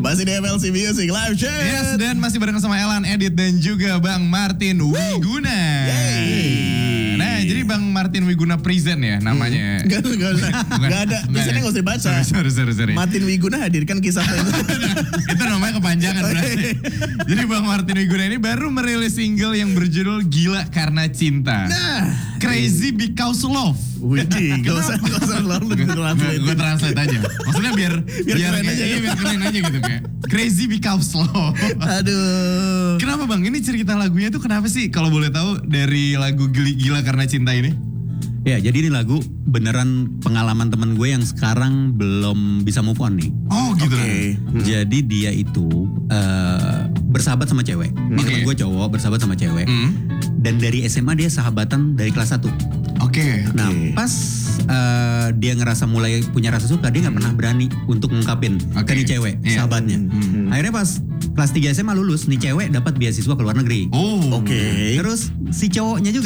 Masih di MLC Music Live Chat. Yes, dan masih bareng sama Elan, Edit, dan juga Bang Martin Wiguna. Nah, jadi Bang Martin Wiguna present ya namanya. Gak ada. Biasanya gak usah dibaca. Sorry. Martin Wiguna hadirkan kisah Itu namanya kepanjangan berarti. Jadi Bang Martin Wiguna ini baru merilis single yang berjudul Gila Karena Cinta. Nah, Crazy Because Love. Widih, gak usah Gue translate aja. Maksudnya biar keren aja. Iya, biar keren aja gitu kayak. Crazy Because Love. Aduh. Kenapa Bang? Ini cerita lagunya tuh kenapa sih? Kalau boleh tahu dari lagu Gila Karena Cinta ini? Ya, jadi ini lagu beneran pengalaman temen gue yang sekarang belum bisa move on nih. Oh gitu. Oke. Jadi dia itu bersahabat sama cewek. Ini temen gue cowok bersahabat sama cewek. Dan dari SMA dia sahabatan dari kelas 1. Oke. Nah, pas dia ngerasa mulai punya rasa suka, dia nggak pernah berani untuk ngungkapin ke nih cewek, sahabatnya. Akhirnya pas kelas 3 SMA lulus, nih cewek dapat beasiswa ke luar negeri. Oh. Oke. Terus si cowoknya juga